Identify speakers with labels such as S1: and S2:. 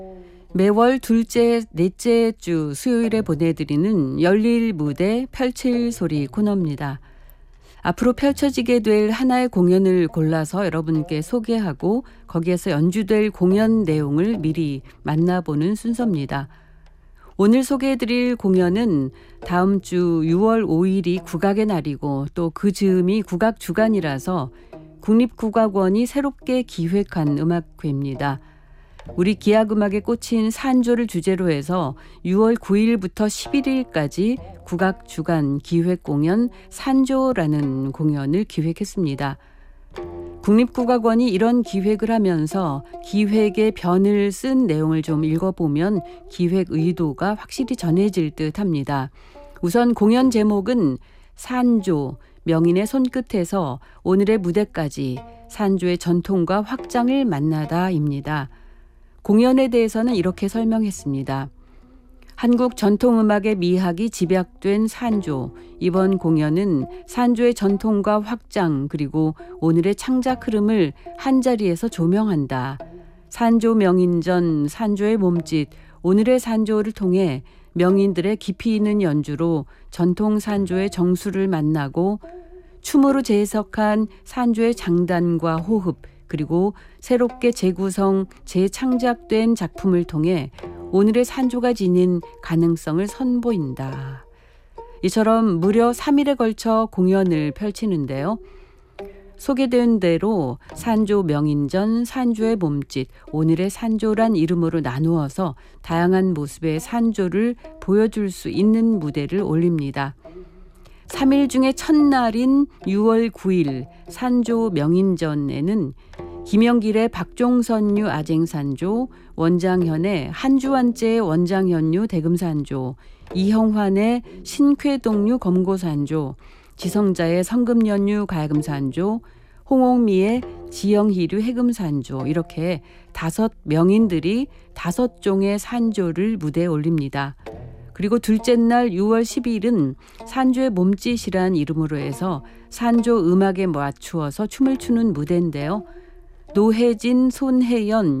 S1: 매월 둘째, 넷째 주 수요일에 보내드리는 열릴 무대 펼칠 소리 코너입니다. 앞으로 펼쳐지게 될 하나의 공연을 골라서 여러분께 소개하고 거기에서 연주될 공연 내용을 미리 만나보는 순서입니다. 오늘 소개해드릴 공연은 다음 주 6월 5일이 국악의 날이고 또 그 즈음이 국악 주간이라서 국립국악원이 새롭게 기획한 음악회입니다. 우리 기악음악에 꽂힌 산조를 주제로 해서 6월 9일부터 11일까지 국악주간 기획공연 산조라는 공연을 기획했습니다. 국립국악원이 이런 기획을 하면서 기획의 변을 쓴 내용을 좀 읽어보면 기획 의도가 확실히 전해질 듯합니다. 우선 공연 제목은 산조, 명인의 손끝에서 오늘의 무대까지 산조의 전통과 확장을 만나다입니다. 공연에 대해서는 이렇게 설명했습니다. 한국 전통음악의 미학이 집약된 산조, 이번 공연은 산조의 전통과 확장 그리고 오늘의 창작 흐름을 한자리에서 조명한다. 산조 명인전, 산조의 몸짓, 오늘의 산조를 통해 명인들의 깊이 있는 연주로 전통 산조의 정수를 만나고 춤으로 재해석한 산조의 장단과 호흡, 그리고 새롭게 재구성, 재창작된 작품을 통해 오늘의 산조가 지닌 가능성을 선보인다. 이처럼 무려 3일에 걸쳐 공연을 펼치는데요. 소개된 대로 산조 명인전, 산조의 몸짓, 오늘의 산조란 이름으로 나누어서 다양한 모습의 산조를 보여줄 수 있는 무대를 올립니다. 3일 중에 첫날인 6월 9일 산조 명인전에는 김영길의 박종선류 아쟁산조, 원장현의 한주환제의 원장현류 대금산조, 이형환의 신쾌동류 검고산조, 지성자의 성금연류 가야금산조, 홍옥미의 지영희류 해금산조, 이렇게 5 명인들이 5종의 산조를 무대에 올립니다. 그리고 둘째 날 6월 10일은 산조의 몸짓이란 이름으로 해서 산조 음악에 맞추어서 춤을 추는 무대인데요. 노혜진, 손혜연,